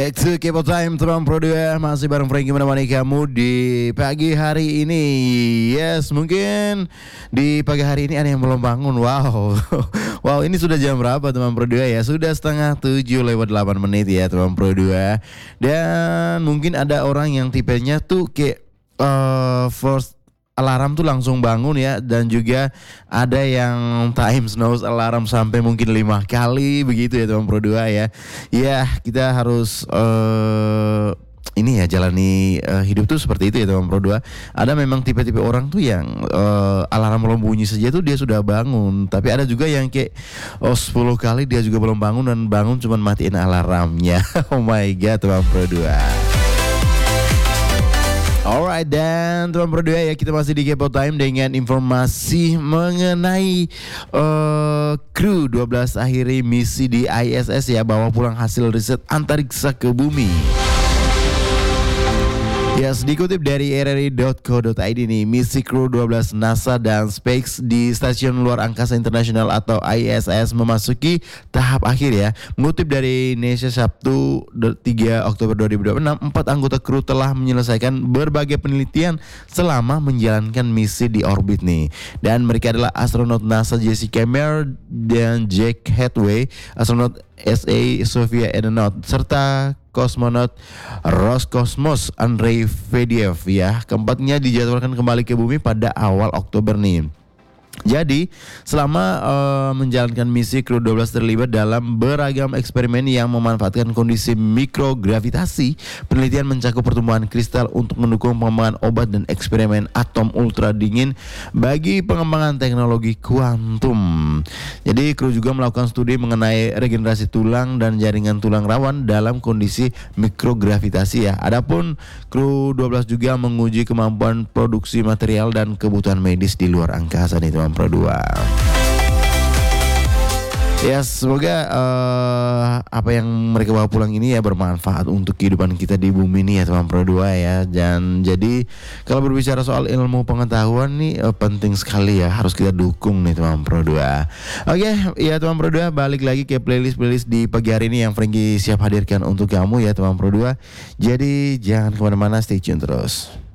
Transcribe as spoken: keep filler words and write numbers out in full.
Back to Kepo Time teman Pro dua. Masih bareng Frankie menemani kamu di pagi hari ini. Yes, mungkin di pagi hari ini ada yang belum bangun. Wow. Wow, ini sudah jam berapa teman Pro dua ya? Sudah setengah tujuh lewat delapan menit ya teman Pro dua. Dan mungkin ada orang yang tipenya tuh kayak uh, first alarm tuh langsung bangun ya, dan juga ada yang time snooze alarm sampai mungkin lima kali begitu ya teman Pro dua ya. Ya kita harus uh, ini ya jalani uh, hidup tuh seperti itu ya teman Pro dua. Ada memang tipe-tipe orang tuh yang uh, alarm belum bunyi saja tuh dia sudah bangun. Tapi ada juga yang kayak oh sepuluh kali dia juga belum bangun, dan bangun cuman matiin alarmnya. Oh my god teman Pro dua. Alright, dan teman Pro dua ya, kita masih di Kepo Time dengan informasi mengenai uh, kru dua belas akhiri misi di I S S ya, bawa pulang hasil riset antariksa ke bumi. Ya, yes, dikutip dari r r i dot co dot i d nih, misi kru dua belas NASA dan SpaceX di Stasiun Luar Angkasa Internasional atau I S S memasuki tahap akhir ya. Mengutip dari Indonesia Sabtu tiga Oktober dua ribu dua puluh enam, empat anggota kru telah menyelesaikan berbagai penelitian selama menjalankan misi di orbit nih. Dan mereka adalah astronot NASA Jessica Meir dan Jack Hadway, astronot S A Sofia Edenot, serta kosmonot Roscosmos Andrei Fediev ya. Keempatnya dijadwalkan kembali ke bumi pada awal Oktober nih. Jadi selama uh, menjalankan misi, kru dua belas terlibat dalam beragam eksperimen yang memanfaatkan kondisi mikrogravitasi. Penelitian mencakup pertumbuhan kristal untuk mendukung pengembangan obat dan eksperimen atom ultra dingin bagi pengembangan teknologi kuantum. Jadi kru juga melakukan studi mengenai regenerasi tulang dan jaringan tulang rawan dalam kondisi mikrogravitasi ya. Adapun kru dua belas juga menguji kemampuan produksi material dan kebutuhan medis di luar angkasa nih teman Pro dua. Ya, semoga uh, apa yang mereka bawa pulang ini ya bermanfaat untuk kehidupan kita di bumi ini ya teman Pro dua ya. Dan jadi kalau berbicara soal ilmu pengetahuan nih uh, penting sekali ya, harus kita dukung nih teman Pro dua. Oke, ya teman Pro dua, balik lagi ke playlist-playlist di pagi hari ini yang Frankie siap hadirkan untuk kamu ya teman Pro dua. Jadi jangan kemana-mana, stay tune terus.